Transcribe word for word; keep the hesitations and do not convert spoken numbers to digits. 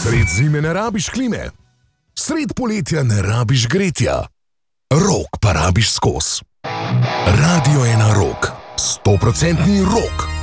Sred zime ne rabiš klime, sred poletja ne rabiš gretja, rok pa rabiš skos. Radio ena Rock, stoprocentni rock.